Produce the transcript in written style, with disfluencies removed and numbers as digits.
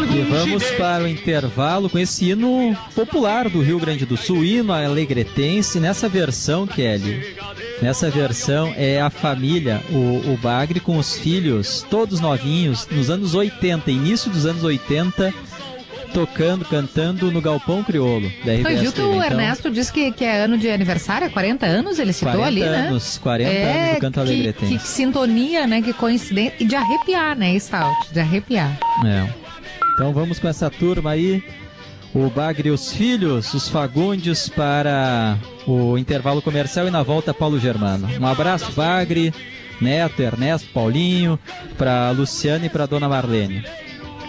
E vamos para o intervalo com esse hino popular do Rio Grande do Sul, hino alegretense, nessa versão, Kelly. Nessa versão é a família, o Bagre com os filhos, todos novinhos, nos anos 80, início dos anos 80, tocando, cantando no Galpão Crioulo da RBS. Viu que o Ernesto disse que é ano de aniversário, é 40 anos, ele citou ali, né? 40 anos do canto alegretense. Que sintonia, né? Que coincidência. E de arrepiar, né, Stout? De arrepiar. Então vamos com essa turma aí. O Bagre e os filhos, os Fagundes, para o intervalo comercial e na volta Paulo Germano. Um abraço, Bagre, Neto, Ernesto, Paulinho, para Luciana e para Dona Marlene.